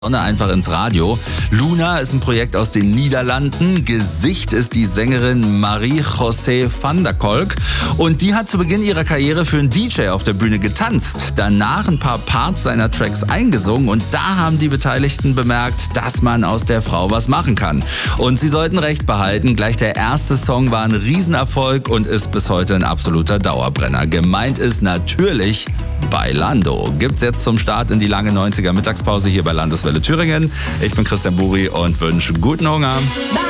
Sonne einfach ins Radio. Luna ist ein Projekt aus den Niederlanden. Gesicht ist die Sängerin Marie-José van der Kolk. Und die hat zu Beginn ihrer Karriere für einen DJ auf der Bühne getanzt. Danach ein paar Parts seiner Tracks eingesungen. Und da haben die Beteiligten bemerkt, dass man aus der Frau was machen kann. Und sie sollten recht behalten. Gleich der erste Song war ein Riesenerfolg und ist bis heute ein absoluter Dauerbrenner. Gemeint ist natürlich Bailando. Gibt's jetzt zum Start in die lange 90er Mittagspause hier bei Landeswelle Thüringen. Ich bin Christian Buri und wünsche guten Hunger.